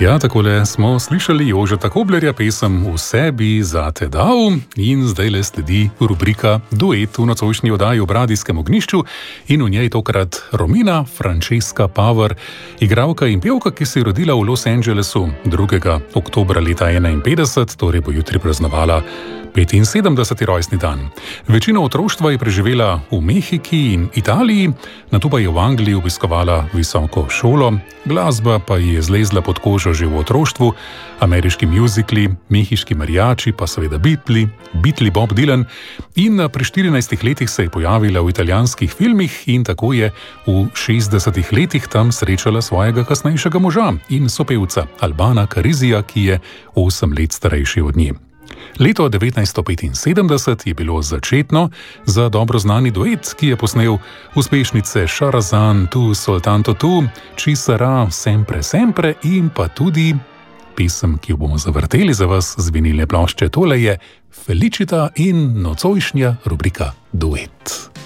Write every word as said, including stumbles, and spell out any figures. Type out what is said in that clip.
Ja, takole smo slišali Jožeta Koblerja pesem Vse bi zate dal in zdaj le sledi rubrika Duet v nocojšnji oddaji v Radijskem ognjišču in v njej tokrat Romina Francesca Power, igralka in pevka, ki se je rodila v Los Angelesu drugega oktobra leta enainpetdeset, torej bo jutri praznovala petinsedemdeseti rojstni dan. Večino otroštva je preživela v Mehiki in Italiji, nato pa je v Angliji obiskovala visoko šolo, glasba pa je zlezla pod kožo že v otroštvu, ameriški mjuzikli, mehiški mariači, pa seveda Beatli, Beatli Bob Dylan in pri štirinajstih letih se je pojavila v italijanskih filmih in tako je v šestdesetih letih tam srečala svojega kasnejšega moža in sopevca Albana Carizija, ki je osem let starejši od nje. Leto devetnajststo petinsedemdeset je bilo začetno za dobro znani duet, ki je posnel uspešnice Šarazan, Tu soltanto tu, Ci sarà sempre sempre in pa tudi pesem, ki jo bomo zavrteli za vas z vinilne plošče. Tole je Felicita in nocojšnja rubrika Duet.